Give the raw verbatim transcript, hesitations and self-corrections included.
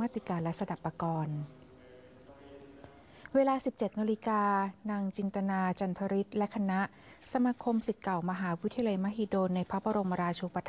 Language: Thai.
มาติกาและสดับปกรณ์เวลา สิบเจ็ดนาฬิกา นางจินตนาจันทริศและคณะสมาคมศิษย์เก่ามหาวิทยาลัยมหิดลในพระบรมราชูป